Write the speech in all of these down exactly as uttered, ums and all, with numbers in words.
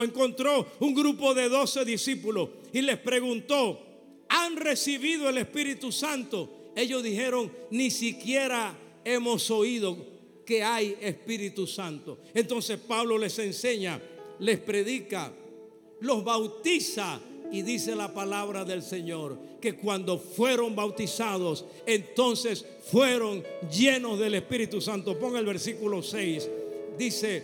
encontró un grupo de doce discípulos y les preguntó: ¿han recibido el Espíritu Santo? Ellos dijeron: ni siquiera hemos oído que hay Espíritu Santo. Entonces Pablo les enseña, les predica, los bautiza, y dice la palabra del Señor que cuando fueron bautizados, entonces fueron llenos del Espíritu Santo. Ponga el versículo seis. Dice: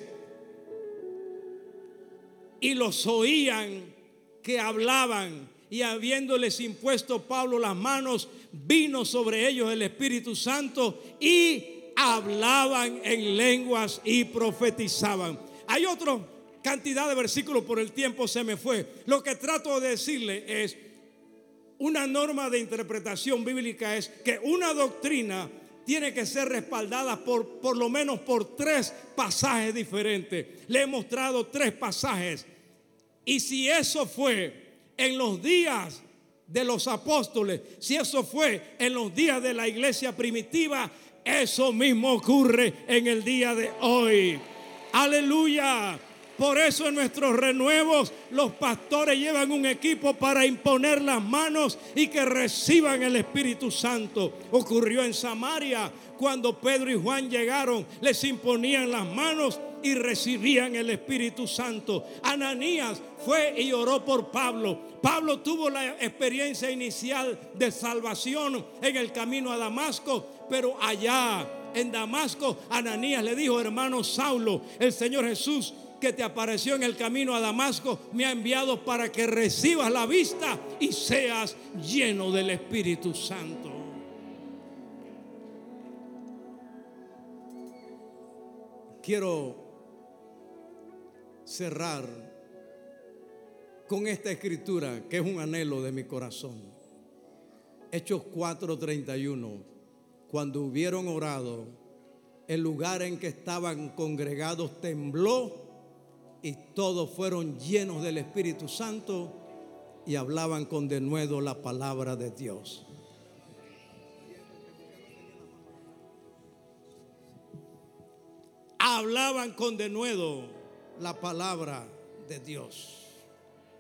y los oían que hablaban, y habiéndoles impuesto Pablo las manos, vino sobre ellos el Espíritu Santo, y hablaban en lenguas y profetizaban. Hay otra cantidad de versículos, por el tiempo se me fue. Lo que trato de decirle es, una norma de interpretación bíblica es que una doctrina tiene que ser respaldada por por lo menos por tres pasajes diferentes. Le he mostrado tres pasajes. Y si eso fue en los días de los apóstoles, si eso fue en los días de la iglesia primitiva, eso mismo ocurre en el día de hoy. Aleluya. Por eso en nuestros renuevos los pastores llevan un equipo para imponer las manos y que reciban el Espíritu Santo. Ocurrió en Samaria cuando Pedro y Juan llegaron, les imponían las manos y recibían el Espíritu Santo. Ananías fue y oró por Pablo. Pablo tuvo la experiencia inicial de salvación en el camino a Damasco, pero allá en Damasco Ananías le dijo: hermano Saulo, el Señor Jesús que te apareció en el camino a Damasco me ha enviado para que recibas la vista y seas lleno del Espíritu Santo. Quiero cerrar con esta escritura que es un anhelo de mi corazón. Hechos cuatro treinta y uno. Cuando hubieron orado, el lugar en que estaban congregados tembló, y todos fueron llenos del Espíritu Santo y hablaban con denuedo la palabra de Dios. Hablaban con denuedo la palabra de Dios.